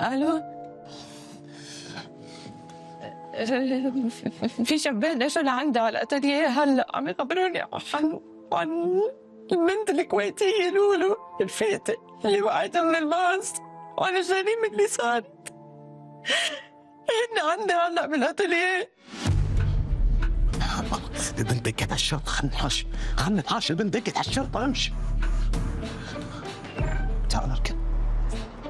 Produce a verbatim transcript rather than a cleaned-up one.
الو، في شباب اجوا لعندي على الاتelier هلا عم يخبروني عن عن البنت الكويتيه لولو الفاتة اللي وقعت من الباص وعن الجريمه اللي صارت. هن عندي هلا بالاتelier. البنت دقت على الشرطه، خلنا نحاش خلنا نحاش البنت دقت على الشرطه. امشي